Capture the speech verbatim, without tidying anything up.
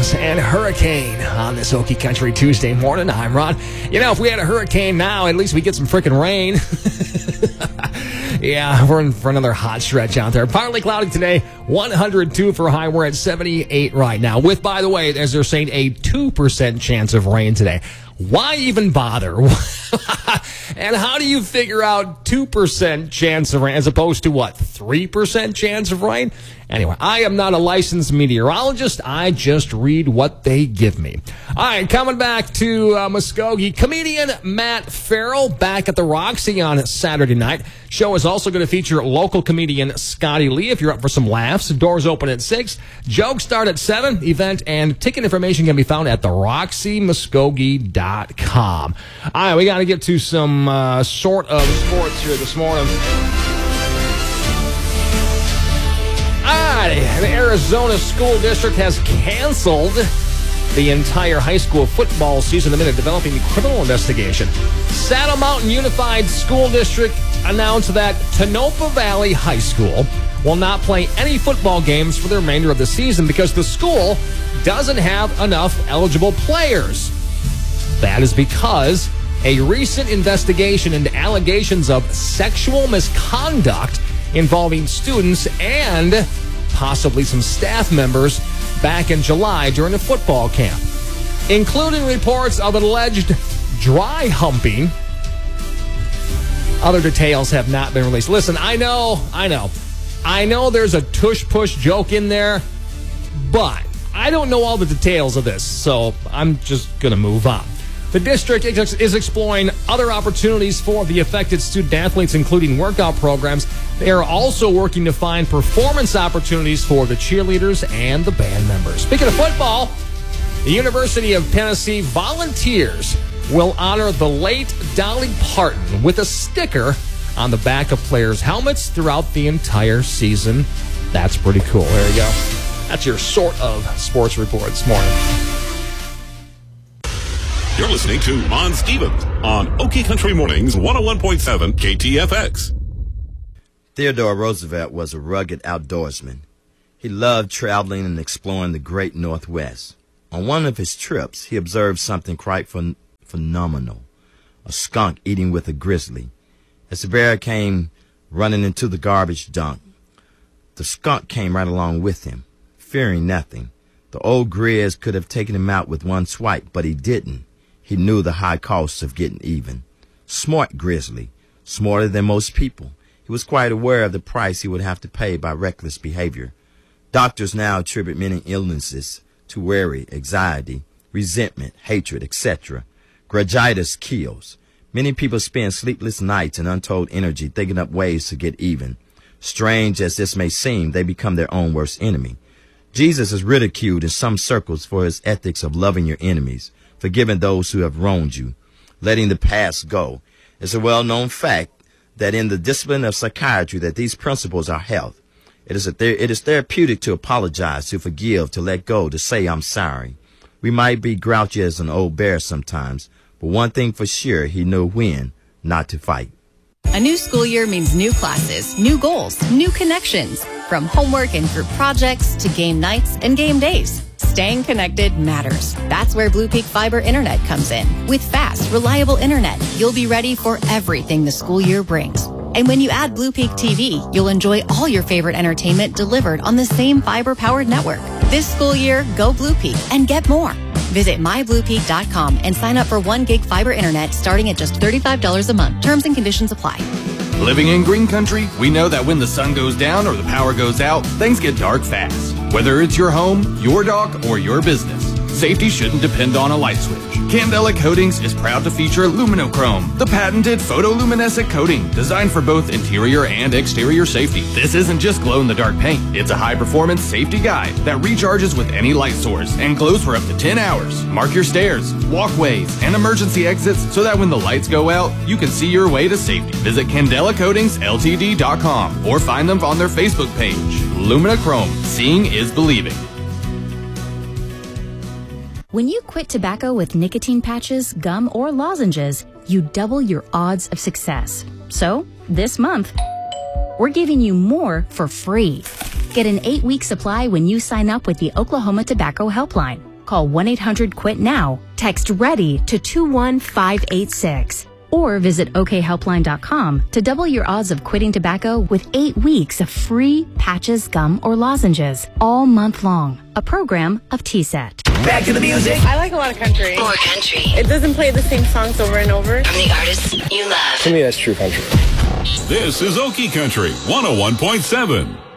Winds and Hurricane on this Okie Country Tuesday morning. I'm Ron. You know, if we had a hurricane now, at least we get some freaking rain. Yeah, we're in for another hot stretch out there. Partly cloudy today, one hundred two for high. We're at seventy-eight right now. With, by the way, as they're saying, a two percent chance of rain today. Why even bother? And how do you figure out two percent chance of rain as opposed to, what, three percent chance of rain? Anyway, I am not a licensed meteorologist. I just read what they give me. All right, coming back to uh, Muskogee, comedian Matt Farrell back at the Roxy on Saturday night. Show is also going to feature local comedian Scotty Lee if you're up for some laughs. Doors open at six. Jokes start at seven. Event and ticket information can be found at the roxy muskogee dot com. All right, we got to get to some uh, sort of sports here this morning. Alrighty, the Arizona School District has canceled the entire high school football season amid developing a criminal investigation. Saddle Mountain Unified School District announced that Tonopah Valley High School will not play any football games for the remainder of the season because the school doesn't have enough eligible players. That is because a recent investigation into allegations of sexual misconduct involving students and possibly some staff members back in July during a football camp, including reports of alleged dry humping. Other details have not been released. Listen, I know, I know, I know there's a tush-push joke in there, but I don't know all the details of this, so I'm just going to move on. The district is exploring other opportunities for the affected student-athletes, including workout programs. They are also working to find performance opportunities for the cheerleaders and the band members. Speaking of football, the University of Tennessee Volunteers will honor the late Dolly Parton with a sticker on the back of players' helmets throughout the entire season. That's pretty cool. There you go. That's your sort of sports report this morning. You're listening to Ron Stevens on Okie Country Mornings one oh one point seven K T F X. Theodore Roosevelt was a rugged outdoorsman. He loved traveling and exploring the great Northwest. On one of his trips, he observed something quite phen- phenomenal, a skunk eating with a grizzly. As the bear came running into the garbage dump, the skunk came right along with him, fearing nothing. The old grizz could have taken him out with one swipe, but he didn't. He knew the high costs of getting even. Smart grizzly, smarter than most people. He was quite aware of the price he would have to pay by reckless behavior. Doctors now attribute many illnesses to worry, anxiety, resentment, hatred, et cetera. Grudgitis kills. Many people spend sleepless nights and untold energy thinking up ways to get even. Strange as this may seem, they become their own worst enemy. Jesus is ridiculed in some circles for his ethics of loving your enemies, forgiving those who have wronged you, letting the past go. It's a well-known fact that in the discipline of psychiatry that these principles are health. It is, a ther- it is therapeutic to apologize, to forgive, to let go, to say I'm sorry. We might be grouchy as an old bear sometimes, but one thing for sure, he knew when not to fight. A new school year means new classes, new goals, new connections. From homework and group projects to game nights and game days, staying connected matters. That's where Blue Peak Fiber Internet comes in. With fast, reliable internet, you'll be ready for everything the school year brings. And when you add Blue Peak T V, you'll enjoy all your favorite entertainment delivered on the same fiber-powered network. This school year, go Blue Peak and get more. Visit my blue peak dot com and sign up for one gig fiber internet starting at just thirty-five dollars a month. Terms and conditions apply. Living in green country, we know that when the sun goes down or the power goes out, things get dark fast. Whether it's your home, your dock, or your business, safety shouldn't depend on a light switch. Candela Coatings is proud to feature Luminochrome, the patented photoluminescent coating designed for both interior and exterior safety. This isn't just glow-in-the-dark paint. It's a high-performance safety guide that recharges with any light source and glows for up to ten hours. Mark your stairs, walkways, and emergency exits so that when the lights go out, you can see your way to safety. Visit Candela Coatings L T D dot com or find them on their Facebook page. Luminochrome. Seeing is believing. When you quit tobacco with nicotine patches, gum, or lozenges, you double your odds of success. So, this month, we're giving you more for free. Get an eight-week supply when you sign up with the Oklahoma Tobacco Helpline. Call one eight hundred quit now. Text READY to two one five eight six. Or visit O K helpline dot com to double your odds of quitting tobacco with eight weeks of free patches, gum, or lozenges all month long. A program of T SET. Back to the music. I like a lot of country. More country. It doesn't play the same songs over and over. From the artists you love. To me, that's true country. This is Okie Country one oh one point seven.